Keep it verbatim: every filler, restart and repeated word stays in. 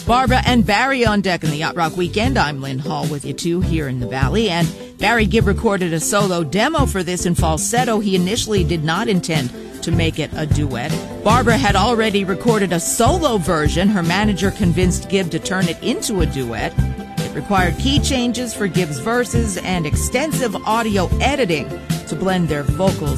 Barbara and Barry on deck in the Yacht Rock Weekend. I'm Lynn Hall with you too here in the Valley. And Barry Gibb recorded a solo demo for this in falsetto. He initially did not intend to make it a duet. Barbara had already recorded a solo version. Her manager convinced Gibb to turn it into a duet. It required key changes for Gibb's verses and extensive audio editing to blend their vocals